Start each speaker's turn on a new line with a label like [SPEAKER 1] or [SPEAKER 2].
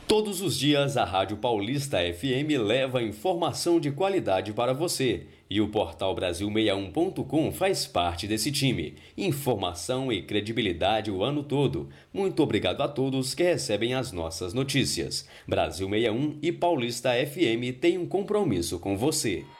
[SPEAKER 1] Todos os dias, a Rádio Paulista FM leva informação de qualidade para você. E o portal Brasil61.com faz parte desse time. Informação e credibilidade o ano todo. Muito obrigado a todos que recebem as nossas notícias. Brasil 61 e Paulista FM têm um compromisso com você.